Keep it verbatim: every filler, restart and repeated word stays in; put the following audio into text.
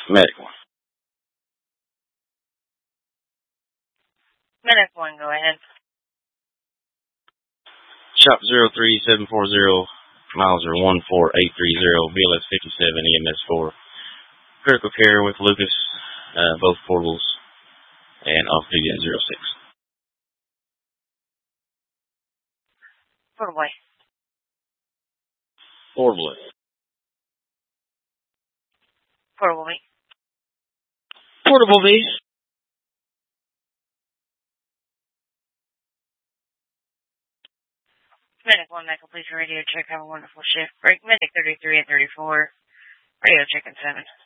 Medic one. Medic one, go ahead. Shop zero three seven four zero, Mauser one four eight three zero, B L S fifty-seven, E M S four. Critical care with Lucas, uh, both portables, and off-duty at zero six. Portable. Portable. Portable B. Portable B. Medic one, that completes your radio check. Have a wonderful shift. Break Medic thirty-three and thirty-four. Radio check in seven.